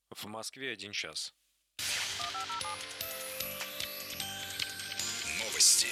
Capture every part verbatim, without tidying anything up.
В Москве один час. Новости.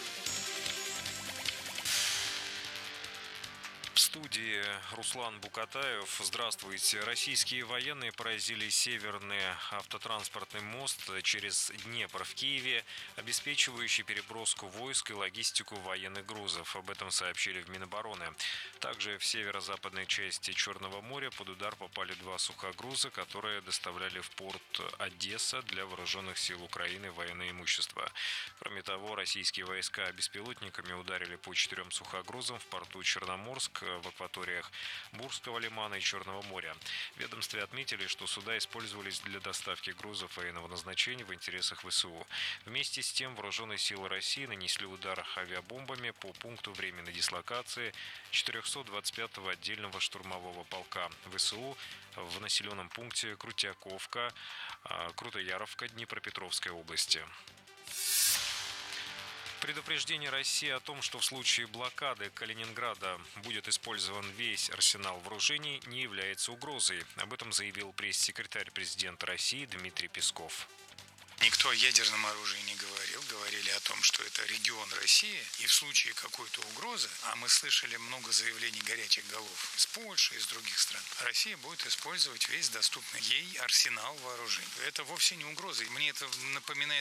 В студии Руслан Букатаев. Здравствуйте. Российские военные поразили северный автотранспортный мост через Днепр в Киеве, обеспечивающий переброску войск и логистику военных грузов. Об этом сообщили в Минобороны. Также в северо-западной части Черного моря под удар попали два сухогруза, которые доставляли в порт Одесса для вооруженных сил Украины военное имущество. Кроме того, российские войска беспилотниками ударили по четырем сухогрузам в порту Черноморск, в акваториях Бурского лимана и Черного моря. В ведомстве отметили, что суда использовались для доставки грузов военного назначения в интересах ВСУ. Вместе с тем, вооруженные силы России нанесли удар авиабомбами по пункту временной дислокации четырехсот двадцать пятого отдельного штурмового полка ВСУ в населенном пункте Крутяковка, Крутояровка Днепропетровской области. Предупреждение России о том, что в случае блокады Калининграда будет использован весь арсенал вооружений, не является угрозой. Об этом заявил пресс-секретарь президента России Дмитрий Песков. Никто о ядерном оружии не говорил. Говорили о том, что это регион России. И в случае какой-то угрозы, а мы слышали много заявлений горячих голов из Польши, из других стран, Россия будет использовать весь доступный ей арсенал вооружений. Это вовсе не угроза. Мне это напоминает